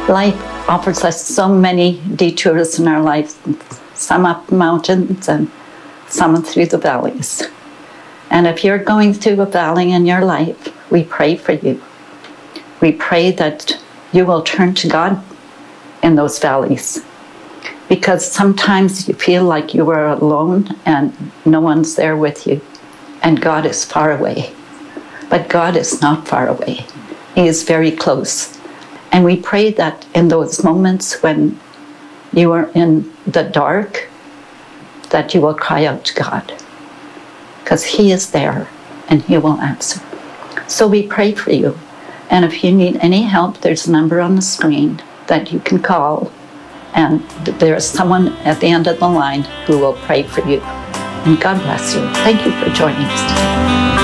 Life offers us so many detours in our life, some up mountains and some through the valleys. And if you're going through a valley in your life, we pray for you. We pray that you will turn to God in those valleys. Because sometimes you feel like you are alone and no one's there with you. And God is far away. But God is not far away. He is very close. And we pray that in those moments when you are in the dark, that you will cry out to God. Because He is there and He will answer. So we pray for you. And if you need any help, there's a number on the screen that you can call. And there's someone at the end of the line who will pray for you. And God bless you. Thank you for joining us today.